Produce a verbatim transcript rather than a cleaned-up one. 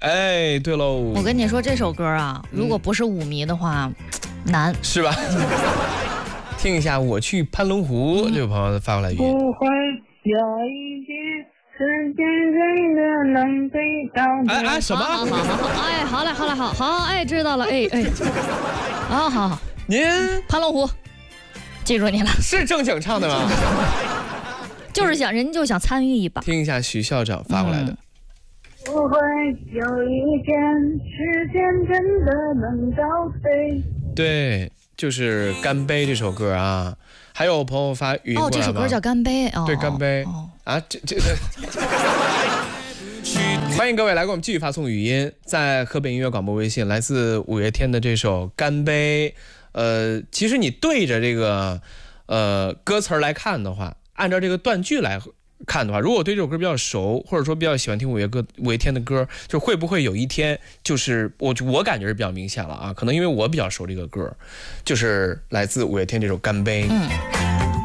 哎，对喽。 我跟你说，这首歌啊，如果不是舞迷的话，嗯、难， 是吧？听一下，我去攀龙湖，嗯、这位朋友发过来语音。 不会有一天，时间真的能飞到。 哎哎，什么？ 好好好好，哎，好嘞，好嘞，好好，哎，知道了，哎哎，好好好， 您攀龙湖，记住你了， 是正经唱的吗？ 就是想人就想参与一把。 听一下徐校长发过来的。嗯、 不会有一天，时间真的能倒退。 对，就是《干杯》这首歌啊。还有朋友发语音过来吗？ 哦，这首歌叫《干杯》哦。 对，《干杯》哦、啊，这这这。欢迎各位来给我们继续发送语音，在河北音乐广播微信，来自五月天的这首《干杯》。呃，其实你对着这个呃歌词来看的话，按照这个断句来看的话，如果对这首歌比较熟，或者说比较喜欢听五月歌五月天的歌，就会不会有一天，就是我我感觉是比较明显了啊，可能因为我比较熟这个歌，就是来自五月天这首《干杯》。嗯。